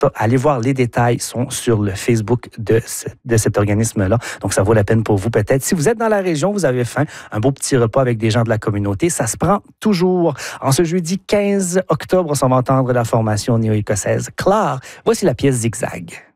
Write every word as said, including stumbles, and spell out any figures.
Allez voir les détails, sont sur le Facebook de, ce, de cet organisme-là. Donc, ça vaut la peine pour vous peut-être. Si vous êtes dans la région, vous avez faim, un beau petit repas avec des gens de la communauté, ça se prend toujours. En ce jeudi quinze octobre, on s'en va entendre la formation néo-écossaise Clare. Voici la pièce Zigzag.